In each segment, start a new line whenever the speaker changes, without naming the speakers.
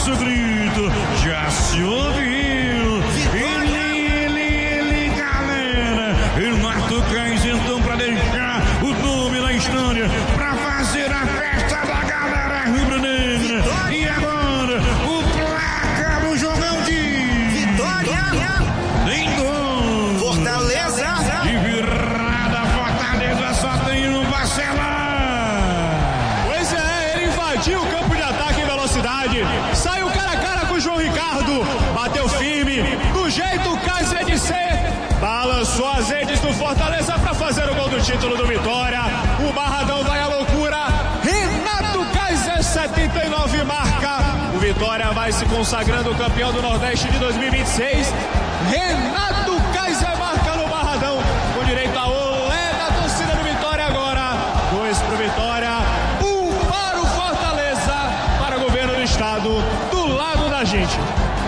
nosso grito já se ouviu. Ele, galera, Renato Kais então pra deixar o nome na história, pra fazer a festa da galera rubro-negra. E agora, o placar do jogão de
vitória
em gol.
Fortaleza.
De virada, Fortaleza só tem um Barcelona.
Pois é, ele invadiu o campo de ataque em velocidade, saiu cara a cara com o João Ricardo, bateu firme, do jeito Kaiser de ser, balançou as redes do Fortaleza para fazer o gol do título do Vitória. O Barradão vai à loucura, Renato Kaiser 79 marca, o Vitória vai se consagrando campeão do Nordeste de 2026. Renato Kaiser marca no Barradão, com direito a olé da torcida do Vitória agora. 2 pro Vitória, 1 para o Fortaleza, para o governo do estado, do lado da gente.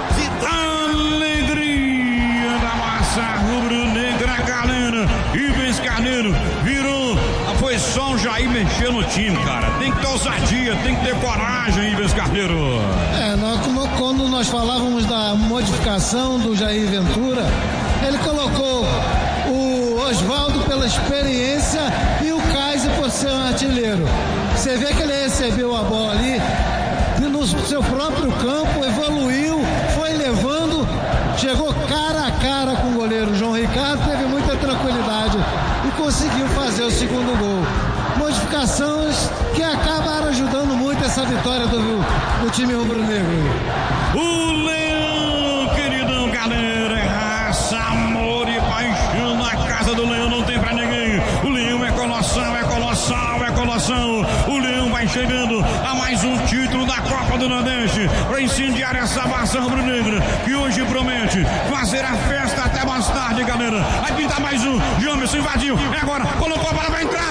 Alegria da massa rubro-negra, galera. Ives Carneiro virou. Foi só o Jair mexer no time, cara. Tem que ter ousadia, tem que ter coragem, Ives Carneiro.
Quando nós falávamos da modificação do Jair Ventura, ele colocou o Oswaldo pela experiência e o Kaiser por ser um artilheiro. Você vê que ele recebeu a bola ali no seu próprio campo, evoluiu, foi levando, chegou cara a cara com o goleiro João Ricardo, teve muita tranquilidade e conseguiu fazer o segundo gol. Modificações que acabaram ajudando muito essa vitória do time rubro-negro.
O Leão, queridão, galera, é raça, amor e paixão na casa do Leão, não tem pra ninguém. O Leão é colossal, é colossal, é colossal. O Leão vai chegando a mais um título da Copa do Nordeste para incendiar essa massa rubro-negra que hoje promete fazer a festa até mais tarde, galera. Vai pintar mais um, Jamerson invadiu, é agora, colocou a bola, vai entrar,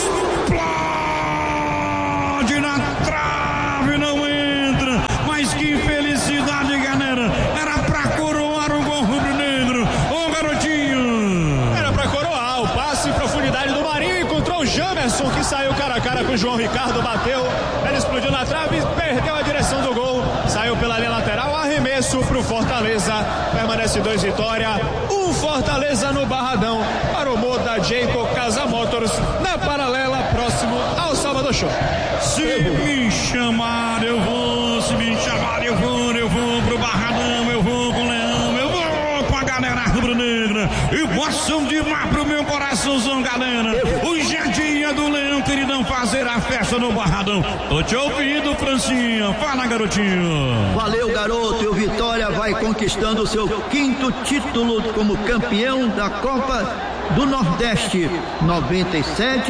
explode na trave, não entra, mas que felicidade, galera, era pra coroar o gol rubro-negro, ô garotinho.
Era pra coroar, o passe em profundidade do Marinho, encontrou o Jamerson que saiu cara a cara com o João Ricardo, bateu, ele explodiu na trave, perdeu a direção do gol, saiu pela linha lateral, arremesso pro Fortaleza, permanece 2 Vitória, 1 Fortaleza no Barradão, para o Moda Jacob Casa Motors, na paralela, próximo ao Salvador Show.
Se me chamar eu vou, se me chamar eu vou pro Barradão, eu vou com o Leão, eu vou com a galera rubro-negra, emoção demais pro meu coraçãozão, galera. Hoje é dia do Leão, queridão, fazer a festa no Barradão. Tô te ouvindo, Francinha, fala, garotinho.
Valeu, garoto, e o Vitória vai conquistando o seu 5º título como campeão da Copa do Nordeste. 97,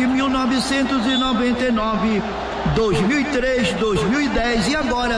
1999, 2003, 2010 e agora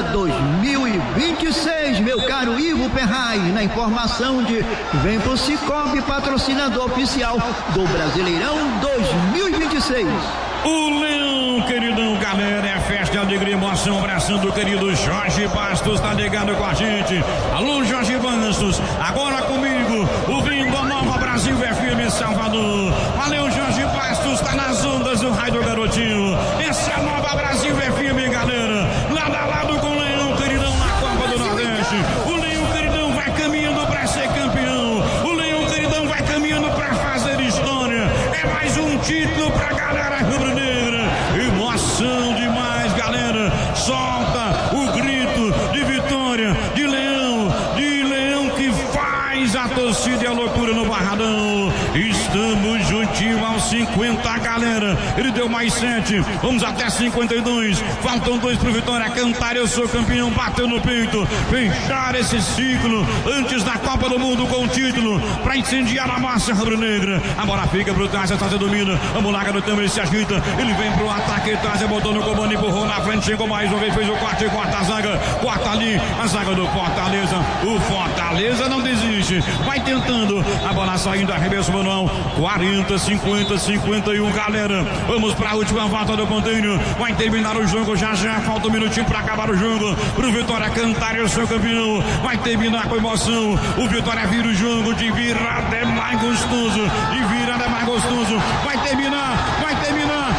2026, meu caro Ivo Perrai, na informação de vem pro Cicobi, patrocinador oficial do Brasileirão 2026.
O Leão, queridão, galera, é festa, alegria, emoção, abraçando o querido Jorge Bastos, tá ligado com a gente. Alô, Jorge Bastos, agora comigo, ouvindo a Nova Brasil FM Salvador. Valeu, Jorge Bastos, tá nas ondas do raio do garotinho. Essa é a Nova Brasil FM, galera, lado a lado com o Leão, queridão, na Copa do Nordeste. O Leão, queridão, vai caminhando pra ser campeão. O Leão, queridão, vai caminhando pra fazer história. É mais um título pra galera rubro-negra. Emoção demais, galera. Solta o grito de vitória de Leão que faz a torcida e a loucura no Barradão. Estamos juntinho aos 50, galera. Ele deu mais 7. Vamos até 52. Faltam 2 pro Vitória cantar eu sou campeão, bateu no peito. Fechar esse ciclo antes da Copa do Mundo com o título pra incendiar a massa rubro-negra. A bola fica pro Tássio, Tássio domina. Vamos lá, garotão, ele se agita. Ele vem pro ataque, Tássio botou no comando, empurrou na frente, chegou mais uma vez, fez o corte, corta a zaga, corta ali a zaga do Fortaleza. O Fortaleza não desiste, vai tentando. A bola saindo, arremesso manual. 40, 50, 51, galera. Vamos pra última volta do ponteiro. Vai terminar o jogo já. Falta um minutinho pra acabar o jogo. Pro Vitória cantar eu sou campeão. Vai terminar com emoção. O Vitória vira o jogo. De virada é mais gostoso. De virada é mais gostoso. Vai terminar.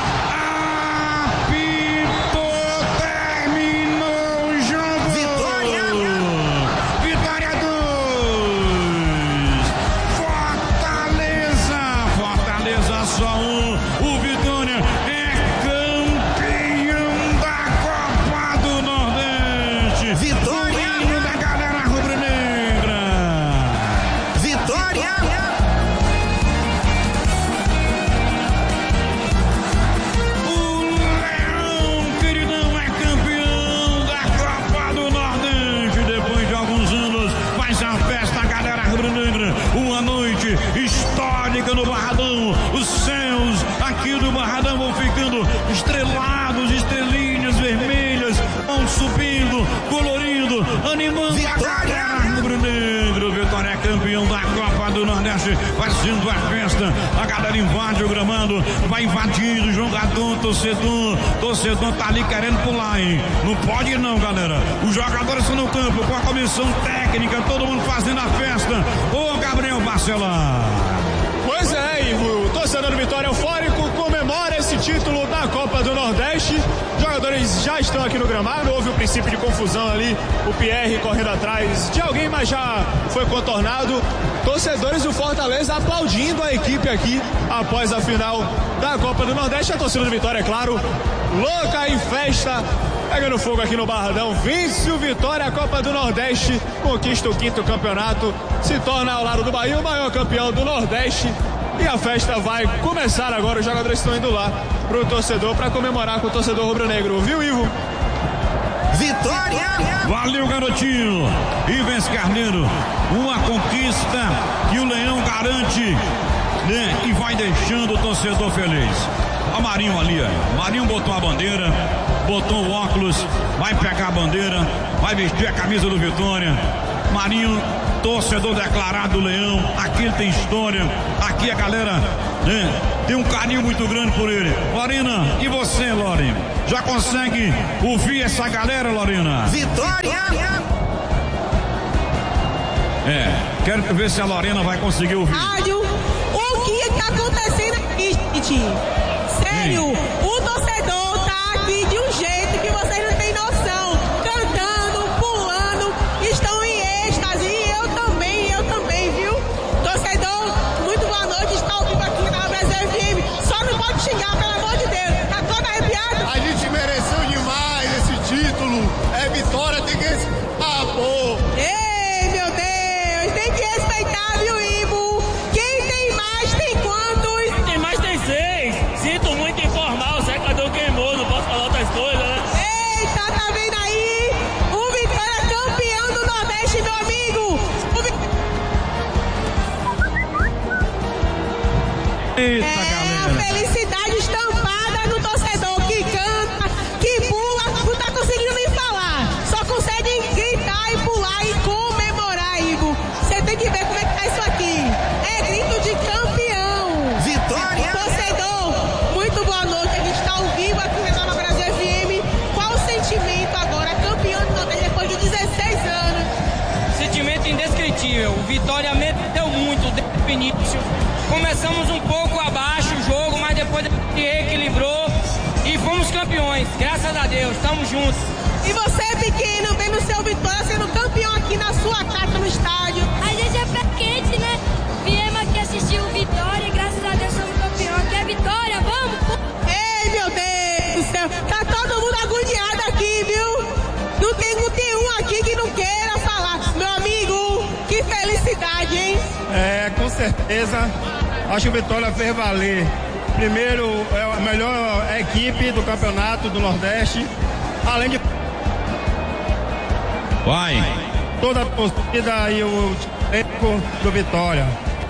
Apitou, terminou o jogo.
Vitória!
Vitória da galera rubro-negra.
Vitória.
O Leão, queridão, é campeão da Copa do Nordeste. Depois de alguns anos, faz a festa, galera rubro-negra. Uma noite histórica no Barradão. Os céus aqui do Barradão vão ficando estrelados, estrelinhas vermelhas vão subindo, colorindo, animando a galera rubro-negra. Vitória é campeão da Copa do Nordeste, fazendo a festa. A galera invade o gramado, vai invadindo o jogador, torcedor tá ali querendo pular, hein? Não pode não, galera. Os jogadores estão no campo com a comissão técnica, todo mundo fazendo a festa. Ô Gabriel Barcelar.
Pois é, Ivo, o torcedor do Vitória eufórico comemora esse título da Copa do Nordeste. Os jogadores já estão aqui no gramado, houve um princípio de confusão ali, o Pierre correndo atrás de alguém, mas já foi contornado. Torcedores do Fortaleza aplaudindo a equipe aqui após a final da Copa do Nordeste. A torcida do Vitória, é claro, louca em festa, pegando fogo aqui no Barradão. Vence o Vitória, a Copa do Nordeste, conquista o 5º campeonato, se torna ao lado do Bahia o maior campeão do Nordeste. E a festa vai começar agora. Os jogadores estão indo lá pro torcedor para comemorar com o torcedor rubro-negro, viu, Ivo?
Vitória.
Valeu, garotinho. Ivens Carneiro, uma conquista que o Leão garante, né? E vai deixando o torcedor feliz. O Marinho ali, ó. Marinho botou a bandeira, botou o óculos, vai pegar a bandeira, vai vestir a camisa do Vitória. Marinho, torcedor declarado do Leão, aqui ele tem história, aqui a galera, né, tem um carinho muito grande por ele. Lorena, e você, Lorena? Já consegue ouvir essa galera, Lorena?
Vitória.
Quero ver se a Lorena vai conseguir ouvir.
Rádio, o que tá acontecendo aqui, gente? Sério, o torcedor tá aqui de um jeito que vocês não têm noção. Cantando, pulando, estão em êxtase. E eu também, viu? Torcedor, muito boa noite. Está ao vivo aqui na Brasil FM. Só não pode xingar, pelo amor de Deus. Tá todo arrepiado?
A gente mereceu demais esse título. É Vitória, tem que... pô.
Ei, meu Deus, tem que respeitar, viu, Ivo? Quem tem mais tem quantos?
Tem mais, tem 6. Sinto muito informar, o secador queimou, não posso falar outras coisas, né?
Eita, tá vendo aí? O Vitória campeão do Nordeste, meu amigo!
Eita,
a felicidade estampada no torcedor que canta, que pula, não tá conseguindo nem falar. Só consegue gritar e pular e comemorar, Ivo. Você tem que ver como é que tá isso aqui. É grito de campeão.
Vitória.
Torcedor, muito boa noite. A gente tá ao vivo aqui na Nova Brasil FM. Qual o sentimento agora? Campeão do Nordeste depois de 16 anos.
Sentimento indescritível. O Vitória meteu muito desde o início. Começamos um pouco abaixo o jogo, mas depois se reequilibrou e fomos campeões. Graças a Deus, estamos juntos.
E você, pequeno, vendo o seu Vitória sendo campeão aqui na sua casa no estádio.
A gente é pé quente, né? Viemos aqui assistir o Vitória e graças a Deus somos campeões. Aqui é Vitória, vamos!
Ei, meu Deus do céu, tá todo mundo agoniado aqui, viu? Não tem um aqui que não queira falar. Meu amigo, que felicidade, hein?
Com certeza. Acho que o Vitória fez valer. Primeiro, é a melhor equipe do campeonato do Nordeste. Além de toda a torcida e o técnico do Vitória.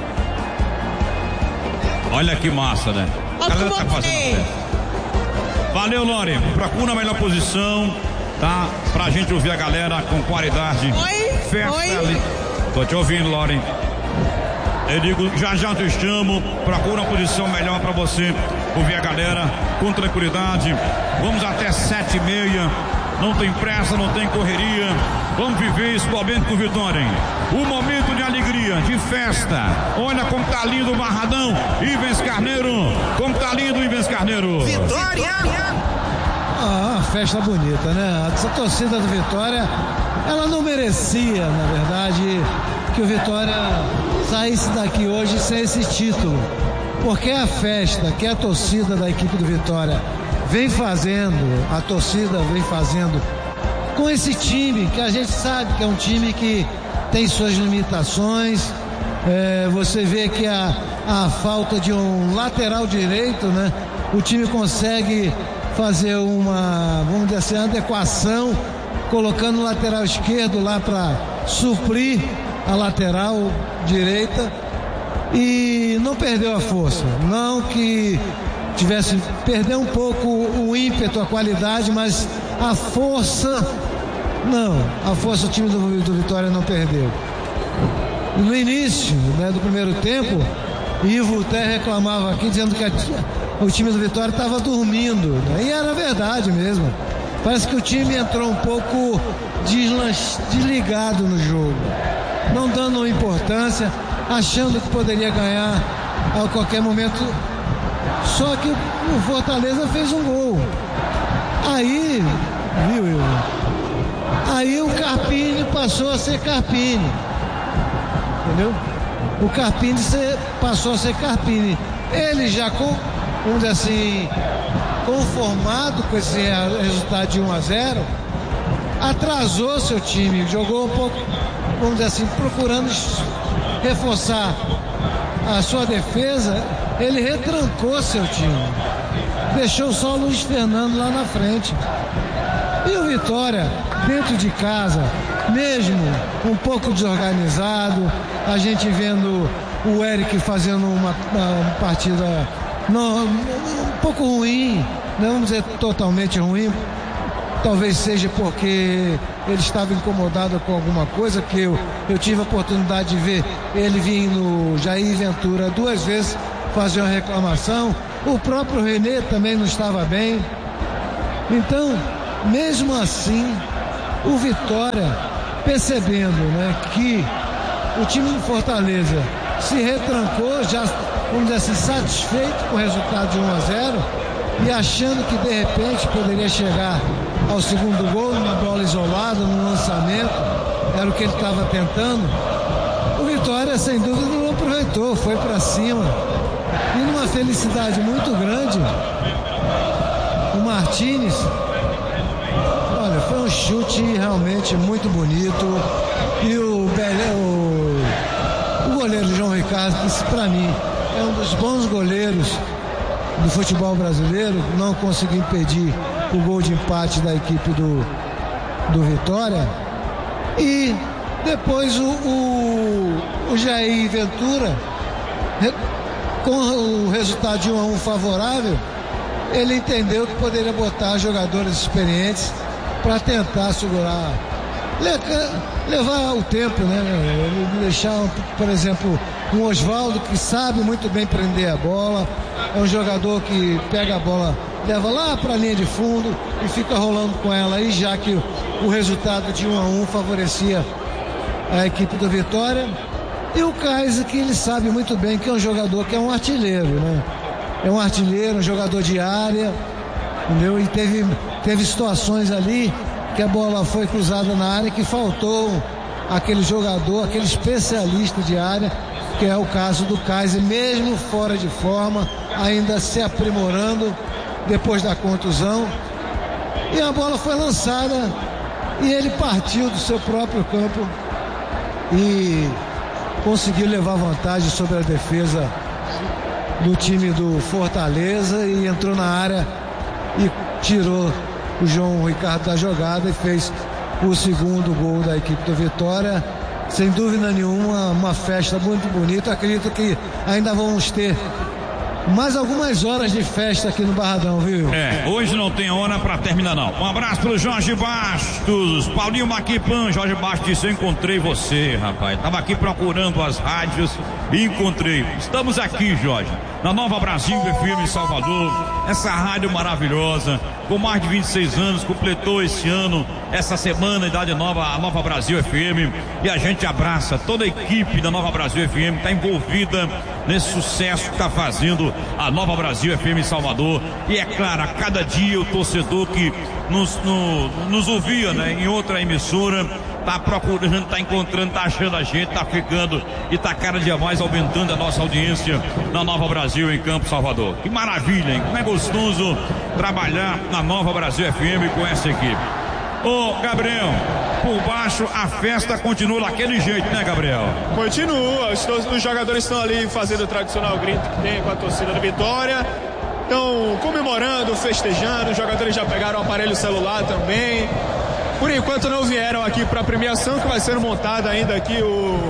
Olha que massa, né? A galera tá fazendo festa. Valeu, Lore. Procura a melhor posição, tá? Pra gente ouvir a galera com qualidade.
Oi?
Ali. Tô te ouvindo, Lore. Eu digo, já te chamo, procura uma posição melhor pra você ouvir a galera com tranquilidade. Vamos até 7h30, não tem pressa, não tem correria. Vamos viver esse momento com Vitória, hein? Um momento de alegria, de festa. Olha como tá lindo o Barradão. Ivens Carneiro, como tá lindo o Ivens Carneiro.
Vitória.
Festa bonita, né? Essa torcida do Vitória, ela não merecia, na verdade, que o Vitória saísse daqui hoje sem esse título, porque a festa que a torcida da equipe do Vitória vem fazendo, a torcida vem fazendo com esse time, que a gente sabe que é um time que tem suas limitações. Você vê que a falta de um lateral direito, né? O time consegue fazer uma, vamos dizer assim, adequação, colocando o lateral esquerdo lá para suprir a lateral direita, e não perdeu a força. Não que perdeu um pouco o ímpeto, a qualidade, mas a força o time do Vitória não perdeu. No início, né, do primeiro tempo, Ivo até reclamava aqui, dizendo que o time do Vitória estava dormindo, né? E era verdade mesmo. Parece que o time entrou um pouco desligado no jogo, não dando importância, achando que poderia ganhar a qualquer momento. Só que o Fortaleza fez um gol. Aí, viu, Ivo? Aí o Carpini passou a ser Carpini. Entendeu? O Carpini passou a ser Carpini. Ele já, vamos dizer assim, conformado com esse resultado de 1-0, atrasou seu time, jogou um pouco, vamos dizer assim, procurando reforçar a sua defesa. Ele retrancou seu time, deixou só o Luiz Fernando lá na frente. E o Vitória, dentro de casa, mesmo um pouco desorganizado, a gente vendo o Eric fazendo uma partida um pouco ruim, não vamos dizer totalmente ruim, talvez seja porque ele estava incomodado com alguma coisa, que eu tive a oportunidade de ver ele vir no Jair Ventura 2 vezes fazer uma reclamação. O próprio René também não estava bem. Então, mesmo assim, o Vitória, percebendo, né, que o time do Fortaleza se retrancou, já, vamos dizer assim, satisfeito com o resultado de 1-0 e achando que de repente poderia chegar ao segundo gol, numa bola isolada, num lançamento, era o que ele estava tentando. O Vitória, sem dúvida, não aproveitou, foi para cima. E numa felicidade muito grande, o Martínez, olha, foi um chute realmente muito bonito. E o goleiro João Ricardo, que para mim é um dos bons goleiros do futebol brasileiro, não conseguiu impedir o gol de empate da equipe do Vitória. E depois o Jair Ventura, com o resultado de 1-1 favorável, ele entendeu que poderia botar jogadores experientes para tentar segurar, levar o tempo, né? Deixar, por exemplo, um Osvaldo, que sabe muito bem prender a bola, é um jogador que pega a bola, leva lá para a linha de fundo e fica rolando com ela aí, já que o resultado de 1-1 favorecia a equipe do Vitória. E o Kaiser, que ele sabe muito bem que é um jogador que é um artilheiro, né? É um artilheiro, um jogador de área, entendeu? E teve situações ali que a bola foi cruzada na área, que faltou aquele jogador, aquele especialista de área, que é o caso do Kaiser, mesmo fora de forma, ainda se aprimorando depois da contusão. E a bola foi lançada e ele partiu do seu próprio campo e conseguiu levar vantagem sobre a defesa do time do Fortaleza e entrou na área e tirou o João Ricardo da jogada e fez o segundo gol da equipe do Vitória. Sem dúvida nenhuma, uma festa muito bonita. Acredito que ainda vamos ter mais algumas horas de festa aqui no Barradão, viu?
Hoje não tem hora pra terminar, não. Um abraço pro Jorge Bastos, Paulinho Maquipan. Jorge Bastos disse: eu encontrei você, rapaz. Tava aqui procurando as rádios e encontrei. Estamos aqui, Jorge, na Nova Brasil FM em Salvador, essa rádio maravilhosa, com mais de 26 anos, completou esse ano, essa semana, a idade nova, a Nova Brasil FM, e a gente abraça toda a equipe da Nova Brasil FM, que está envolvida nesse sucesso que está fazendo a Nova Brasil FM em Salvador. E é claro, a cada dia o torcedor que nos ouvia, né, em outra emissora, tá procurando, tá encontrando, tá achando a gente, tá ficando e tá cada dia mais aumentando a nossa audiência na Nova Brasil em Campos, Salvador. Que maravilha, hein? Como é gostoso trabalhar na Nova Brasil FM com essa equipe. Ô, Gabriel, por baixo a festa continua daquele jeito, né, Gabriel?
Continua, os jogadores estão ali fazendo o tradicional grito que tem com a torcida do Vitória. Estão comemorando, festejando, os jogadores já pegaram o aparelho celular também. Por enquanto não vieram aqui para a premiação, que vai ser montada ainda aqui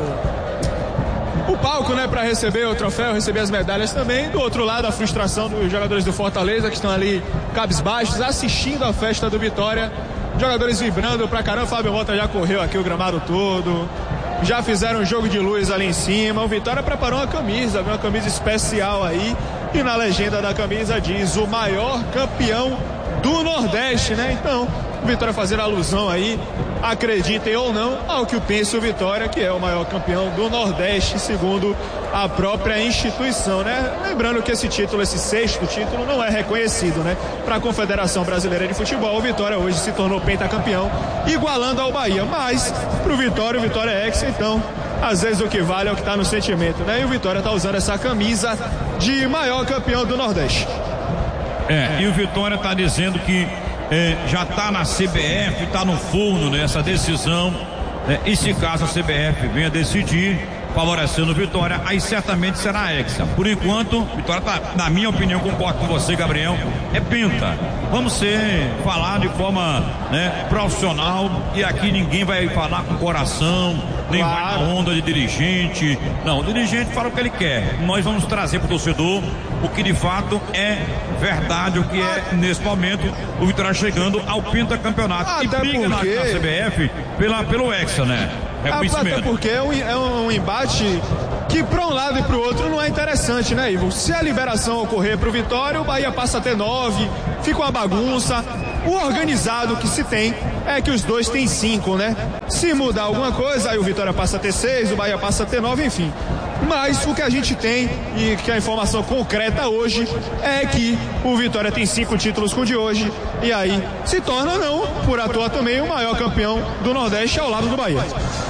o palco, né, para receber o troféu, receber as medalhas também. Do outro lado, a frustração dos jogadores do Fortaleza, que estão ali cabisbaixos, assistindo a festa do Vitória. Jogadores vibrando pra caramba. Fábio Mota já correu aqui o gramado todo, já fizeram um jogo de luz ali em cima. O Vitória preparou uma camisa especial aí, e na legenda da camisa diz: o maior campeão do Nordeste, né? Então, o Vitória fazendo alusão aí, acreditem ou não, ao que pensa o Vitória, que é o maior campeão do Nordeste, segundo a própria instituição, né? Lembrando que esse título, esse 6º título, não é reconhecido, né? Para a Confederação Brasileira de Futebol, o Vitória hoje se tornou pentacampeão, igualando ao Bahia. Mas, pro Vitória, o Vitória é ex, então, às vezes o que vale é o que tá no sentimento, né? E o Vitória tá usando essa camisa de maior campeão do Nordeste.
E o Vitória tá dizendo que já está na CBF, está no forno nessa decisão, e se caso a CBF venha decidir favorecendo o Vitória, aí certamente será a Hexa. Por enquanto, Vitória está, na minha opinião, concordo com você, Gabriel, é penta. Vamos falar de forma, né, profissional, e aqui ninguém vai falar com coração, nem vai na onda de dirigente. Não, o dirigente fala o que ele quer. Nós vamos trazer para o torcedor o que de fato é verdade, o que é nesse momento o Vitória chegando ao pentacampeonato. E briga na CBF pelo Hexa, né?
Até porque é um embate que para um lado e para o outro não é interessante, né, Ivo? Se a liberação ocorrer para o Vitória, o Bahia passa a ter 9, fica uma bagunça. O organizado que se tem é que os dois têm 5, né? Se mudar alguma coisa, aí o Vitória passa a ter 6, o Bahia passa a ter 9, enfim. Mas o que a gente tem, e que a informação concreta hoje, é que o Vitória tem 5 títulos com o de hoje, e aí se torna, não por à toa também, o maior campeão do Nordeste ao lado do Bahia.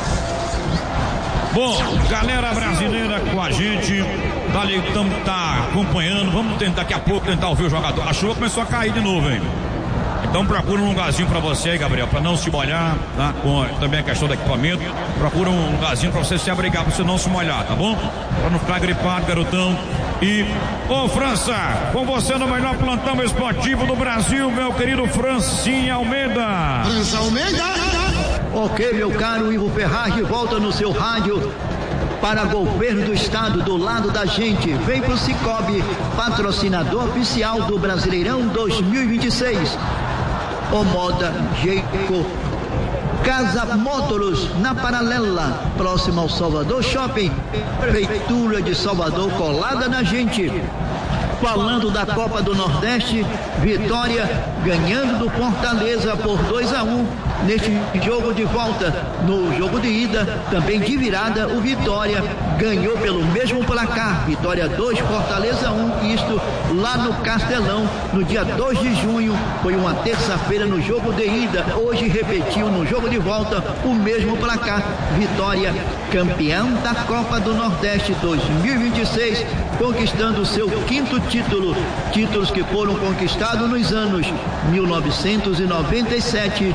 Bom, galera brasileira com a gente, tá acompanhando, vamos daqui a pouco tentar ouvir o jogador. A chuva começou a cair de novo, hein? Então procura um lugarzinho pra você aí, Gabriel, pra não se molhar, tá? Com também a questão do equipamento, procura um lugarzinho pra você se abrigar, pra você não se molhar, tá bom? Pra não ficar gripado, garotão. E, França, com você no melhor plantão esportivo do Brasil, meu querido Francinha Almeida.
França Almeida! Ok, meu caro Ivo Ferraz, volta no seu rádio para governo do estado, do lado da gente. Vem pro Cicobi, patrocinador oficial do Brasileirão 2026. O Moda Jeico, Casa Módulos, na Paralela, próximo ao Salvador Shopping. Prefeitura de Salvador colada na gente. Falando da Copa do Nordeste, Vitória ganhando do Fortaleza por 2-1 neste jogo de volta. No jogo de ida, também de virada, o Vitória ganhou pelo mesmo placar. Vitória 2, Fortaleza 1, isto lá no Castelão, no dia 2 de junho, foi uma terça-feira no jogo de ida. Hoje repetiu no jogo de volta o mesmo placar. Vitória campeão da Copa do Nordeste 2026, conquistando o seu 5º título, títulos que foram conquistados nos anos 1997,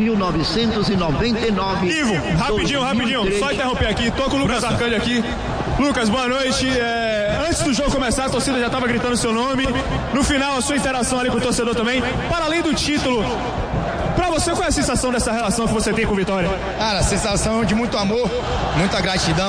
1999.
Ivo, rapidinho, só interromper aqui, tô com o Lucas Arcanjo aqui. Lucas, boa noite. Antes do jogo começar, a torcida já estava gritando seu nome. No final, a sua interação ali com o torcedor também. Para além do título, pra você, qual é a sensação dessa relação que você tem com o Vitória?
Cara, sensação de muito amor, muita gratidão.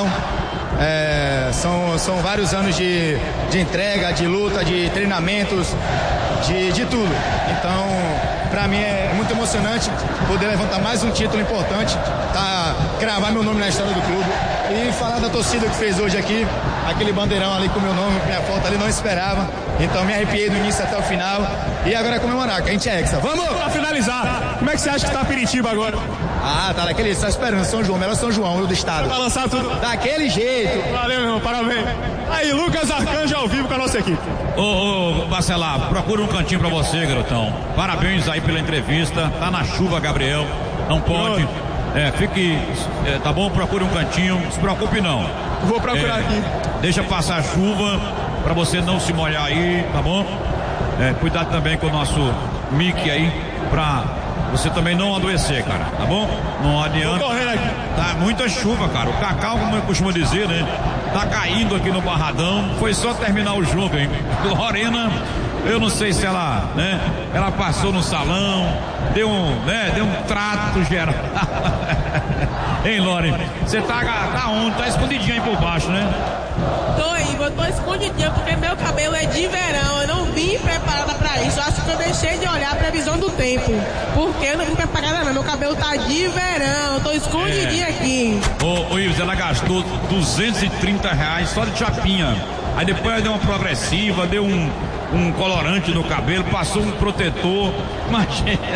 São vários anos de entrega, de luta, de treinamentos, de tudo. Então, pra mim é muito emocionante poder levantar mais um título importante, cravar meu nome na história do clube e falar da torcida que fez hoje aqui, aquele bandeirão ali com meu nome, minha foto ali, não esperava. Então me arrepiei do início até o final e agora é comemorar, que a gente é Hexa. Vamos!
Pra finalizar, como é que você acha que tá Piritiba agora?
Tá daquele, tá esperando, São João, melhor São João do estado.
Vai lançar tudo?
Daquele jeito.
Valeu, meu irmão, parabéns. Aí, Lucas Arcanjo ao vivo com a nossa equipe.
Bacelar, procura um cantinho pra você, garotão. Parabéns aí pela entrevista, tá na chuva, Gabriel, não pode. Fique, tá bom? Procure um cantinho, não se preocupe não.
Vou procurar aqui.
Deixa passar a chuva pra você não se molhar aí, tá bom? Cuidado também com o nosso mic aí, pra você também não adoecer, cara, tá bom? Não adianta. Tá muita chuva, cara. O cacau, como eu costumo dizer, né? Tá caindo aqui no Barradão. Foi só terminar o jogo, hein? Lorena, eu não sei se ela, né? Ela passou no salão, deu um trato geral. Hein, Lore? Você tá onde? Tá escondidinha aí por baixo, né?
Eu tô escondidinha porque meu cabelo é de verão. Eu não vim preparada pra isso. Eu acho que eu deixei de olhar a previsão do tempo. Porque eu não vim preparada, não. Meu cabelo tá de verão. Eu tô escondidinha aqui.
Ô Ives, ela gastou R$230 só de chapinha. Aí depois ela deu uma progressiva, deu um colorante no cabelo, passou um protetor. Mas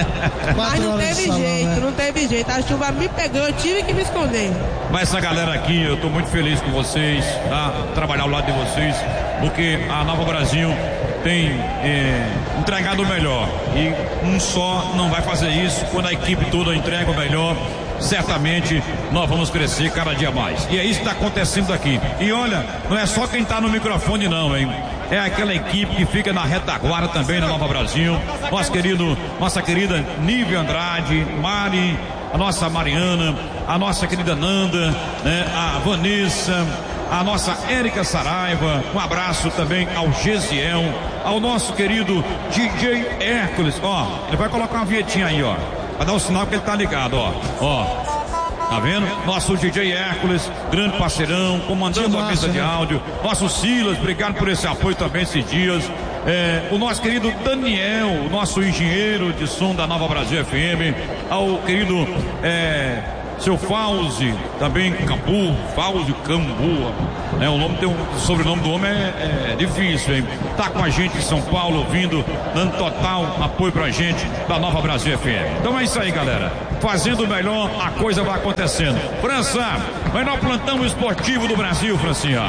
não teve jeito. A chuva me pegou, eu tive que me esconder.
Mas essa galera aqui, eu tô muito feliz com vocês, tá? Trabalhar ao lado de vocês, porque a Nova Brasil tem entregado o melhor. E um só não vai fazer isso. Quando a equipe toda entrega o melhor, certamente nós vamos crescer cada dia mais. E é isso que está acontecendo aqui. E olha, não é só quem está no microfone não, hein? É aquela equipe que fica na retaguarda também na Nova Brasil. Nossa querida Nívia Andrade, Mari, a nossa Mariana, a nossa querida Nanda, né? A Vanessa, a nossa Érica Saraiva. Um abraço também ao Gesiel, ao nosso querido DJ Hércules. Ó, ele vai colocar uma vietinha aí, ó. Vai dar um sinal que ele tá ligado, ó. Tá vendo? Nosso DJ Hércules, grande parceirão, comandando a mesa de áudio. Nosso Silas, obrigado por esse apoio também esses dias. O nosso querido Daniel, o nosso engenheiro de som da Nova Brasil FM. Ao querido seu Fauzi, também Fauzi Cambu, né? O sobrenome do homem é difícil, hein? Tá com a gente em São Paulo, ouvindo, dando total apoio pra gente da Nova Brasil FM. Então é isso aí, galera. Fazendo o melhor, a coisa vai acontecendo. França, melhor plantão esportivo do Brasil, Francinha.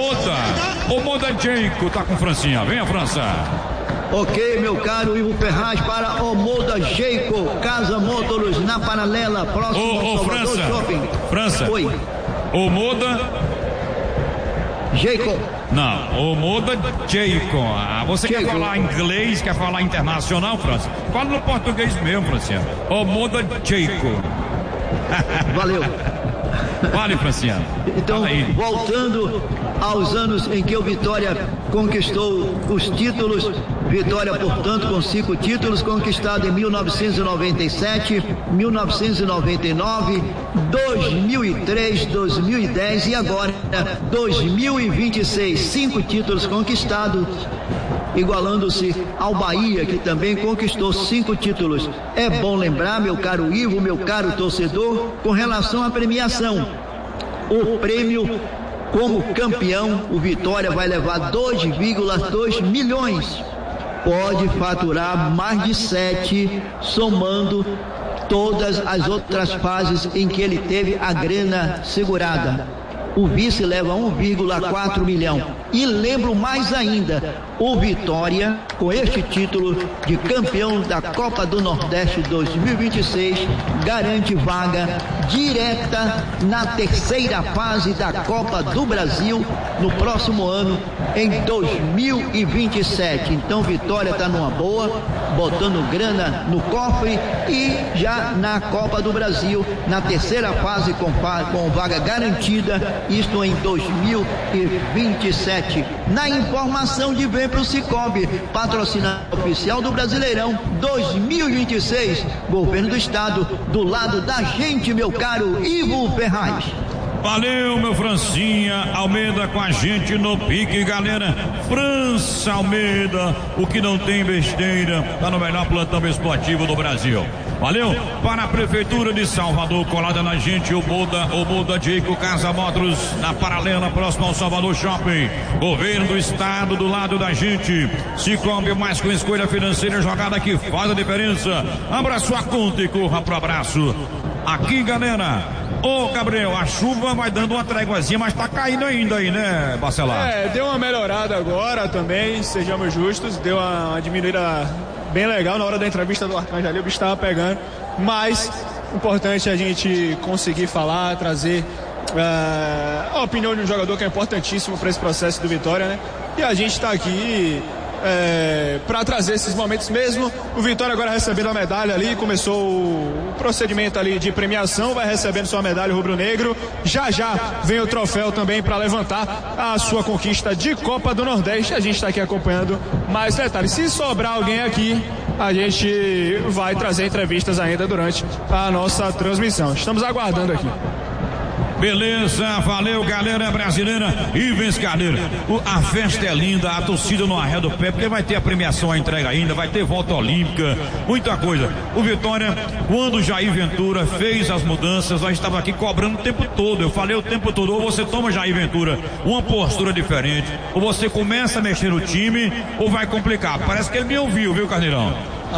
O Moda Jeico tá com Francinha. Venha, França.
Ok, meu caro Ivo Ferraz, para o Moda Jeico, Casa Módulos na Paralela, próximo ao Salvador Shopping.
França.
Oi.
O Moda
Jeico.
Não, o Moda Jeico. Você Jeico. Quer falar inglês, quer falar internacional, França? Fala no português mesmo, Francinha. O Moda Jeico.
Valeu.
Vale, Francinha.
Então, voltando aos anos em que o Vitória conquistou os títulos, Vitória, portanto, com 5 títulos, conquistado em 1997, 1999, 2003, 2010 e agora 2026. 5 títulos conquistados, igualando-se ao Bahia, que também conquistou 5 títulos. É bom lembrar, meu caro Ivo, meu caro torcedor, com relação à premiação. O prêmio como campeão, o Vitória vai levar 2,2 milhões. Pode faturar mais de 7, somando todas as outras fases em que ele teve a grana segurada. O vice leva 1,4 milhão. E lembro mais ainda, o Vitória, com este título de campeão da Copa do Nordeste 2026, garante vaga direta na terceira fase da Copa do Brasil no próximo ano, em 2027. Então Vitória está numa boa, botando grana no cofre e já na Copa do Brasil, na terceira fase com vaga garantida, isto em 2027. Na informação de Vem pro Cicobi, patrocinador oficial do Brasileirão 2026, Governo do Estado, do lado da gente, meu caro Ivo Ferraz.
Valeu, meu Francinha Almeida com a gente no pique, galera. França Almeida, o que não tem besteira, tá no melhor plantão esportivo do Brasil. Valeu, para a Prefeitura de Salvador, colada na gente, o Moda Jeico, Casa Módulos, na Paralela, próximo ao Salvador Shopping. Governo do Estado, do lado da gente. Cicobi, mais com escolha financeira, jogada que faz a diferença. Abra sua conta e corra pro abraço. Aqui, galera. Ô, Gabriel, a chuva vai dando uma tréguazinha, mas tá caindo ainda aí, né, Bacelar?
Deu uma melhorada agora também, sejamos justos, deu uma diminuída bem legal na hora da entrevista do Arcanjo ali, o bicho estava pegando, mas importante a gente conseguir falar, trazer a opinião de um jogador que é importantíssimo para esse processo do Vitória, né? E a gente está aqui para trazer esses momentos mesmo. O Vitória agora recebendo a medalha ali, começou o procedimento ali de premiação, vai recebendo sua medalha rubro-negro. Já vem o troféu também para levantar a sua conquista de Copa do Nordeste. A gente está aqui acompanhando mais detalhes. Se sobrar alguém aqui, a gente vai trazer entrevistas ainda durante a nossa transmissão. Estamos aguardando aqui.
Beleza, valeu galera brasileira. Ivens Carneiro, a festa é linda, a torcida não arreda o pé, porque vai ter a premiação, a entrega ainda, vai ter volta olímpica, muita coisa. O Vitória, quando o Jair Ventura fez as mudanças, nós estávamos aqui cobrando o tempo todo, eu falei o tempo todo, ou você toma, Jair Ventura, uma postura diferente, ou você começa a mexer no time, ou vai complicar. Parece que ele me ouviu, viu, Carneirão?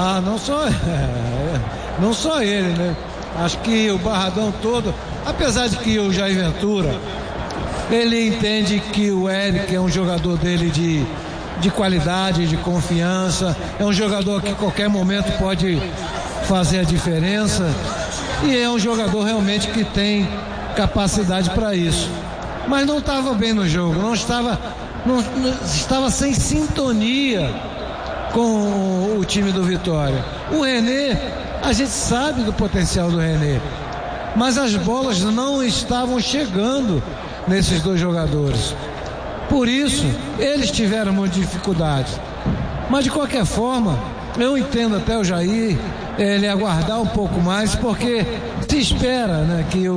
Não só ele, né? Acho que o Barradão todo, apesar de que o Jair Ventura, ele entende que o Eric é um jogador dele de qualidade, de confiança, é um jogador que a qualquer momento pode fazer a diferença e é um jogador realmente que tem capacidade para isso. Mas não estava bem no jogo, não estava sem sintonia com o time do Vitória. O René, a gente sabe do potencial do René, mas as bolas não estavam chegando nesses dois jogadores. Por isso, eles tiveram muita dificuldade. Mas de qualquer forma, eu entendo até o Jair, ele aguardar um pouco mais, porque se espera, né, que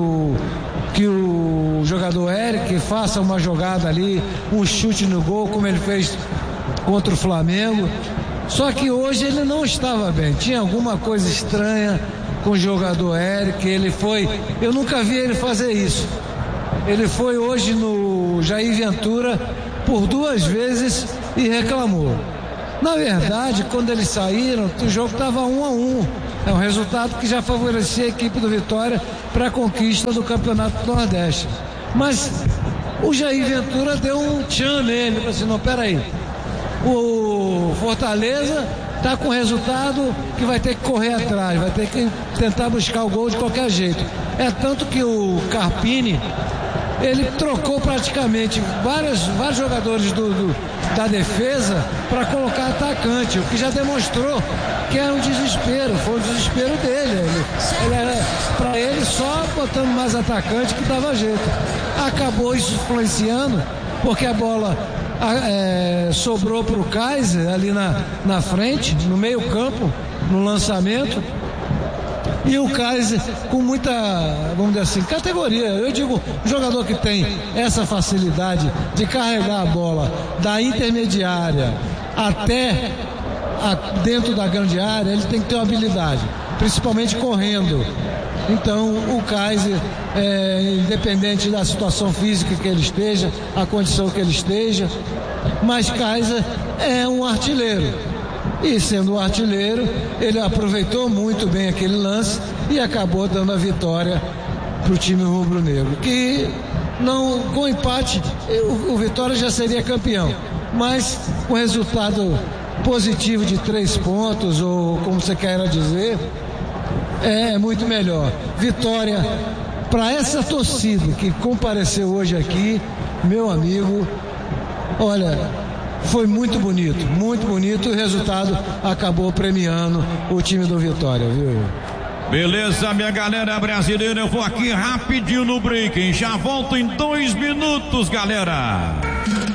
o jogador Eric faça uma jogada ali, um chute no gol, como ele fez contra o Flamengo. Só que hoje ele não estava bem, tinha alguma coisa estranha com o jogador Eric. Eu nunca vi ele fazer isso. Ele foi hoje no Jair Ventura por 2 vezes e reclamou. Na verdade, quando eles saíram, o jogo estava 1-1. É um resultado que já favorecia a equipe do Vitória para a conquista do Campeonato do Nordeste. Mas o Jair Ventura deu um tchan nele, falou assim, não, peraí. O Fortaleza está com resultado que vai ter que correr atrás, vai ter que tentar buscar o gol de qualquer jeito. É tanto que o Carpini, ele trocou praticamente vários jogadores da defesa para colocar atacante, o que já demonstrou que era um desespero, foi um desespero dele. Ele era, para ele, só botando mais atacante que dava jeito. Acabou isso influenciando, porque a bola sobrou para o Kaiser ali na frente, no meio campo, no lançamento, e o Kaiser com muita, vamos dizer assim, categoria. Eu digo, um jogador que tem essa facilidade de carregar a bola da intermediária até dentro da grande área, ele tem que ter uma habilidade, principalmente correndo. Então o Kaiser, independente da situação física que ele esteja, a condição que ele esteja, mas Kaiser é um artilheiro. E sendo um artilheiro, ele aproveitou muito bem aquele lance e acabou dando a vitória para o time rubro-negro, que não, com empate o Vitória já seria campeão, mas com resultado positivo de 3 pontos, ou como você queira dizer, é muito melhor. Vitória, para essa torcida que compareceu hoje aqui, meu amigo, olha, foi muito bonito, e o resultado acabou premiando o time do Vitória, viu?
Beleza, minha galera brasileira, eu vou aqui rapidinho no break, hein? Já volto em 2 minutos, galera.